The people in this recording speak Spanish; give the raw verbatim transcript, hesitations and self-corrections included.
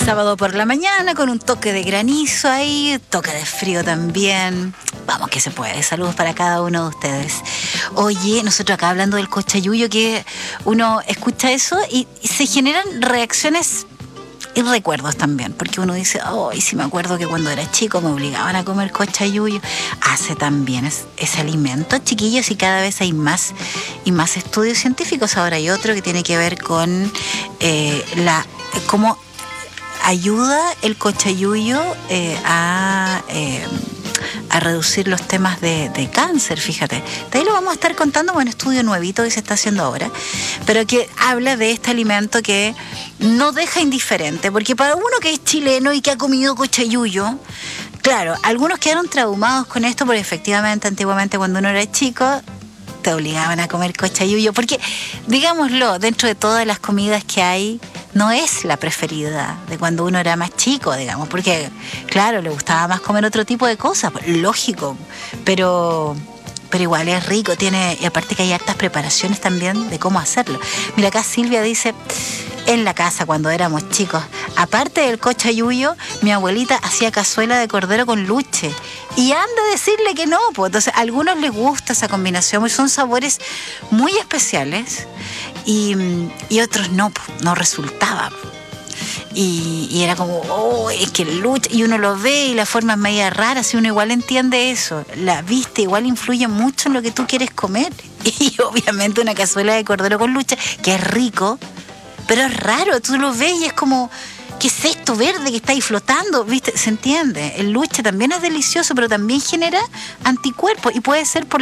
Sábado por la mañana con un toque de granizo ahí, toque de frío también. Vamos que se puede. Saludos para cada uno de ustedes. Oye, nosotros acá hablando del cochayuyo, que uno escucha eso y, y se generan reacciones y recuerdos también, porque uno dice, oh, y si me acuerdo que cuando era chico me obligaban a comer cochayuyo. Hace también es, ese alimento, chiquillos, y cada vez hay más y más estudios científicos. Ahora hay otro que tiene que ver con eh, la cómo ayuda el cochayuyo eh, a... Eh, a reducir los temas de, de cáncer, fíjate. De ahí lo vamos a estar contando con un estudio nuevito que se está haciendo ahora, pero que habla de este alimento que no deja indiferente, porque para uno que es chileno y que ha comido cochayuyo, claro, algunos quedaron traumados con esto, porque efectivamente antiguamente cuando uno era chico te obligaban a comer cochayuyo, porque, digámoslo, dentro de todas las comidas que hay, no es la preferida de cuando uno era más chico, digamos, porque, claro, le gustaba más comer otro tipo de cosas, lógico, pero, pero igual es rico, tiene, y aparte que hay hartas preparaciones también de cómo hacerlo. Mira, acá Silvia dice, en la casa cuando éramos chicos, aparte del cochayuyo, mi abuelita hacía cazuela de cordero con luche, y anda a decirle que no, pues entonces a algunos les gusta esa combinación, son sabores muy especiales, y, y otros no, no resultaba. Y, y era como, oh, es que lucha, y uno lo ve y la forma es media rara, si uno igual entiende eso, la vista igual influye mucho en lo que tú quieres comer. Y obviamente una cazuela de cordero con lucha, que es rico, pero es raro, tú lo ves y es como, ¿qué es esto verde que está ahí flotando? ¿Viste? ¿Se entiende? El luche también es delicioso, pero también genera anticuerpos y puede ser por